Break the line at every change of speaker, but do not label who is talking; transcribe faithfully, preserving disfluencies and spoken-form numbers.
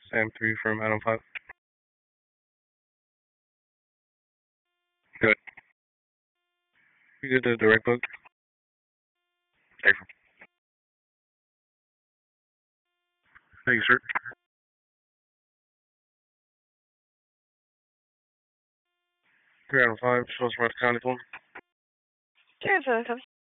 Sam three from Adam five. Good. You did the direct book? Thank you. Thank you, sir. Three Adam five, Charles County, Florida.
Sure,